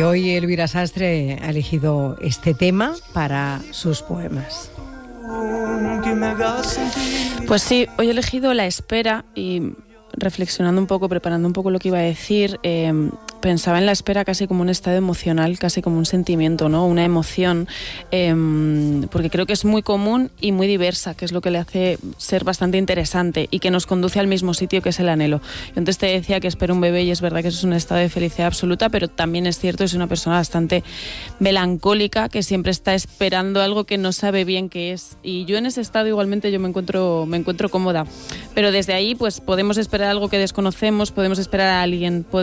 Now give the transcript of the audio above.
hoy Elvira Sastre ha elegido este tema para sus poemas. Pues sí, hoy he elegido La espera y reflexionando un poco, preparando un poco lo que iba a decir, pensaba en la espera casi como un estado emocional, casi como un sentimiento, ¿no? Una emoción, porque creo que es muy común y muy diversa, que es lo que le hace ser bastante interesante y que nos conduce al mismo sitio, que es el anhelo. Yo antes te decía que espero un bebé y es verdad que eso es un estado de felicidad absoluta, pero también es cierto, es una persona bastante melancólica que siempre está esperando algo que no sabe bien qué es. Y yo en ese estado igualmente yo me encuentro cómoda, pero desde ahí pues podemos esperar algo que desconocemos, podemos esperar a alguien,